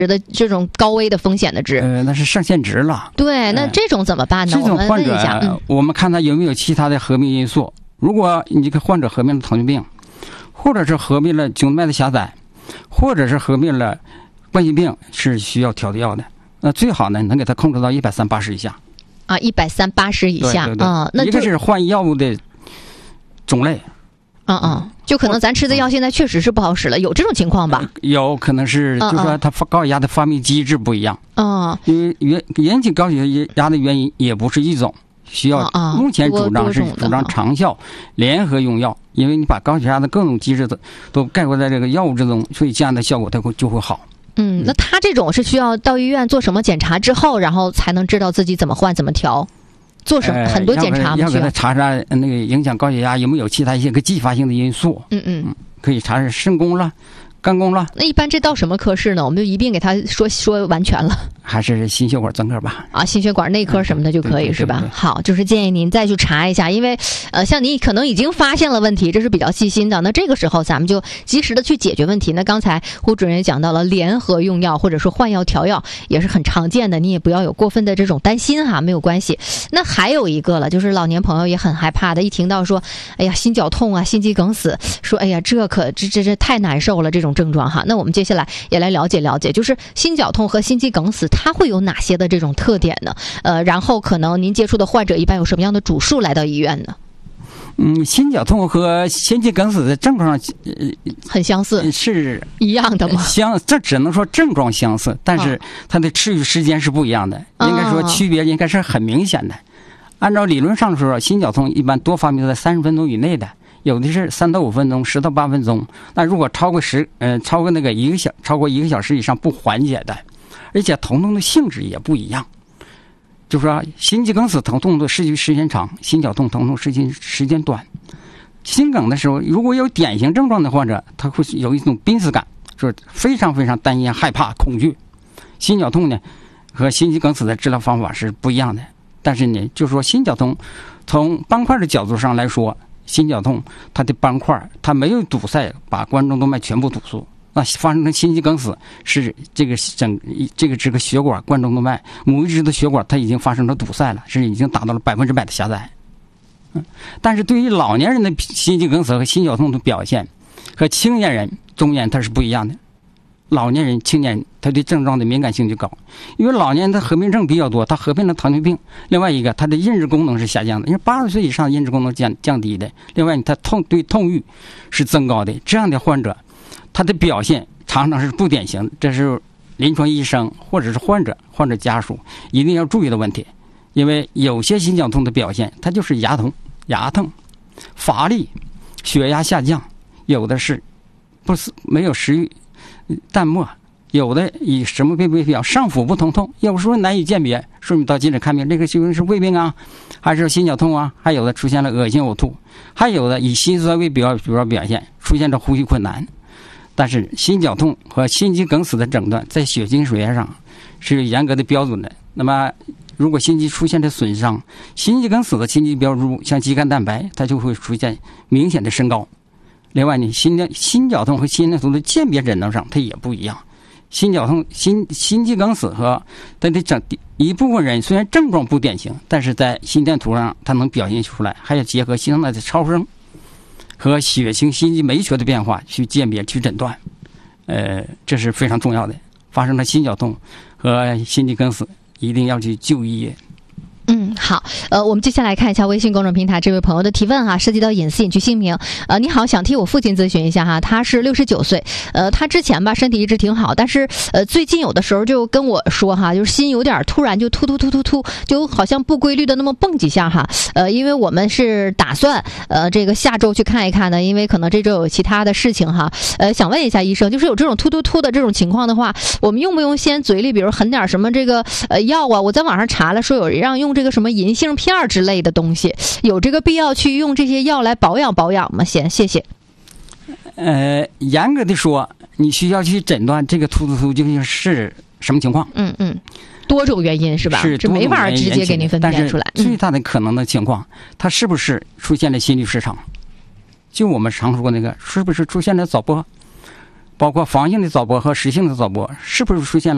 的这种高危的风险的值， 那是上限值了。 对，那这种怎么办呢？ 这种患者， 我们问一下， 我们看他有没有其他的合并因素。如果你这个患者合并了糖尿病，或者是合并了颈动脉的狭窄，或者是合并了冠心病，是需要调的药的。那最好呢，能给他控制到130/80以下。 啊，130/80以下， 对对对， 那一个是换药物的种类。 就可能咱吃的药现在确实是不好使了，有这种情况吧？ 有可能是，就说它高血压的发病机制不一样。因为引起高血压的原因也不是一种，需要目前主张长效联合用药，因为你把高血压的各种机制都概括在这个药物之中，所以这样的效果就会好。 那他这种是需要到医院做什么检查之后，然后才能知道自己怎么换怎么调？做什么很多检查吗？ 要给他查查那个影响高血压有没有其他一些个继发性的因素。可以查查肾功了、肝功了。 那一般这到什么科室呢？我们就一并给他说完全了。 还是心血管专科吧。 心血管内科什么的就可以，是吧？好，就是建议您再去查一下，因为像你可能已经发现了问题，这是比较细心的。那这个时候咱们就及时的去解决问题。那刚才胡主任也讲到了联合用药或者说换药调药也是很常见的，你也不要有过分的这种担心哈，没有关系。那还有一个了，就是老年朋友也很害怕的，一听到说哎呀心绞痛啊、心肌梗死，说哎呀这太难受了这种症状哈。那我们接下来也来了解了解，就是心绞痛和心肌梗死它会有哪些的这种特点呢？然后可能您接触的患者一般有什么样的主诉来到医院呢？ 心绞痛和心肌梗死的症状很相似， 是一样的吗？ 这只能说症状相似，但是它的治愈时间是不一样的，应该说区别应该是很明显的。按照理论上说，心绞痛一般多发病在30分钟以内的，有的是3到5分钟、10到8分钟。那如果超过那个超过1个小时以上不缓解的，而且疼痛的性质也不一样。就是说，心肌梗死疼痛的持续时间长，心绞痛疼痛时间短。心梗的时候，如果有典型症状的患者，他会有一种濒死感，就是非常非常担心、害怕、恐惧。心绞痛呢，和心肌梗死的治疗方法是不一样的。但是呢，就是说心绞痛，从斑块的角度上来说，心绞痛它的斑块它没有堵塞，把冠状动脉全部堵住。那发生的心肌梗死是这个血管冠状动脉母一支的血管它已经发生了堵塞了，是已经达到了100%的狭窄。但是对于老年人的心肌梗死和心绞痛的表现和青年人、中年它是不一样的。老年人、青年人他对症状的敏感性就高，因为老年人他合并症比较多，他合并了糖尿病，另外一个他的认知功能是下降的，因为80岁以上认知功能降低的，另外他对痛欲是增高的，这样的患者他的表现常常是不典型的，这是临床医生或者是患者家属一定要注意的问题。因为有些心绞痛的表现它就是牙疼、乏力、血压下降，有的是没有食欲、淡漠，有的以什么病为表，上腹部疼痛，有时候难以鉴别，说明到急诊看病，这个究竟是胃病啊，还是心绞痛啊？还有的出现了恶心呕吐，还有的以心衰为主要表现，出现了呼吸困难。但是心绞痛和心肌梗死的诊断在血清学上是有严格的标准的。那么如果心肌出现了损伤，心肌梗死的心肌标注像肌酐蛋白，它就会出现明显的升高。另外呢，心绞痛和心电图的鉴别诊断上它也不一样。心绞痛、心肌梗死和它的一部分人虽然症状不典型，但是在心电图上它能表现出来，还要结合心脏的超声和血清心肌酶学的变化去鉴别、去诊断。这是非常重要的。发生了心绞痛和心肌梗死，一定要去就医。 好，我们接下来看一下微信公众平台这位朋友的提问哈，涉及到隐私，隐去姓名。你好，想替我父亲咨询一下哈，他是69岁，他之前吧身体一直挺好，但是最近有的时候就跟我说哈，就是心有点突然就突，就好像不规律的那么蹦几下哈。因为我们是打算这个下周去看一看的，因为可能这周有其他的事情哈。想问一下医生，就是有这种突的这种情况的话，我们用不用先嘴里比如含点什么这个药啊？我在网上查了，说有让用这个什么银杏片之类的东西，有这个必要去用这些药来保养吗？谢谢。 严格的说，你需要去诊断这个突究竟是什么情况。 多种原因是吧？ 是这没法直接给您分辨出来。 但是最大的可能的情况，它是不是出现了心律失常？就我们常说那个，是不是出现了早搏？包括房性的早搏和实性的早搏，是不是出现了？